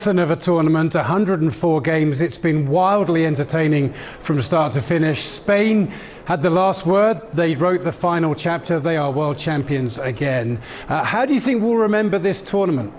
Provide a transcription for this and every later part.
Of a tournament, 104 games. It's been wildly entertaining from start to finish. Spain had the last word. They wrote the final chapter. They are world champions again. How do you think we'll remember this tournament?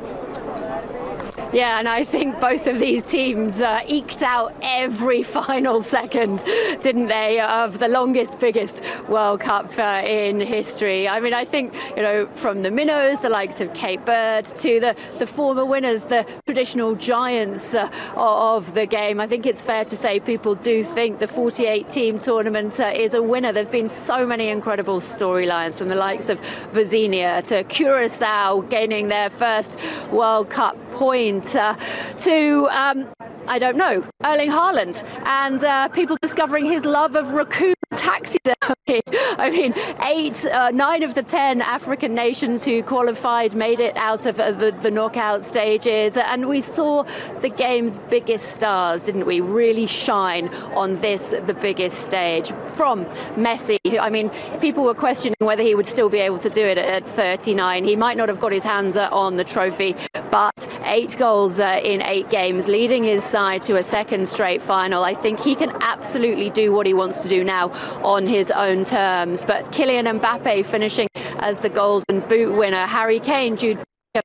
Yeah, and I think both of these teams eked out every final second, didn't they, of the longest, biggest World Cup in history. I mean, I think, from the minnows, the likes of Cape Verde, to the former winners, the traditional giants of the game, I think it's fair to say people do think the 48-team tournament is a winner. There's been so many incredible storylines, from the likes of Bosnia to Curacao gaining their first World Cup point, to I don't know, Erling Haaland, and people discovering his love of raccoon taxidermy. I mean, 9 of the 10 African nations who qualified made it out of the knockout stages, and we saw the game's biggest stars, didn't we, really shine on the biggest stage. From Messi, I mean, people were questioning whether he would still be able to do it at 39. He might not have got his hands on the trophy, but 8 goals in 8 games, leading his side to a second straight final. I think he can absolutely do what he wants to do now on his own terms. But Kylian Mbappe finishing as the Golden Boot winner, Harry Kane, Jude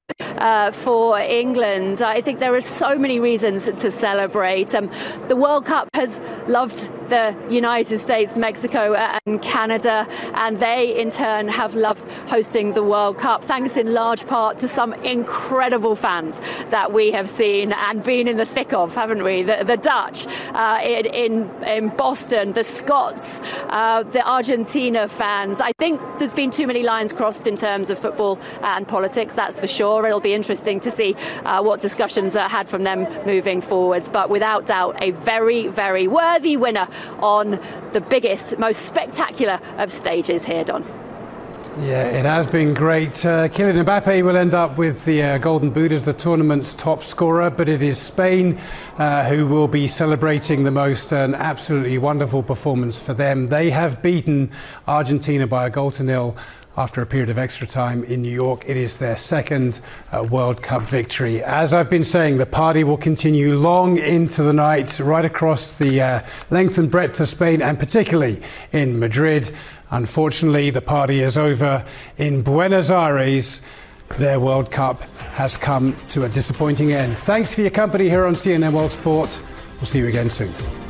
for England. I think there are so many reasons to celebrate. The World Cup has loved the United States, Mexico and Canada, and they in turn have loved hosting the World Cup, thanks in large part to some incredible fans that we have seen and been in the thick of, haven't we? The Dutch in Boston, the Scots, the Argentina fans. I think there's been too many lines crossed in terms of football and politics, that's for sure. It'll be interesting to see what discussions are had from them moving forwards, but without doubt a very, very worthy winner on the biggest, most spectacular of stages here, Don. Yeah, it has been great. Kylian Mbappe will end up with the Golden Boot as the tournament's top scorer, but it is Spain who will be celebrating the most. An absolutely wonderful performance for them. They have beaten Argentina by 1-0 after a period of extra time in New York. It is their second World Cup victory. As I've been saying, the party will continue long into the night, right across the length and breadth of Spain, and particularly in Madrid. Unfortunately, the party is over in Buenos Aires. Their World Cup has come to a disappointing end. Thanks for your company here on CNN World Sport. We'll see you again soon.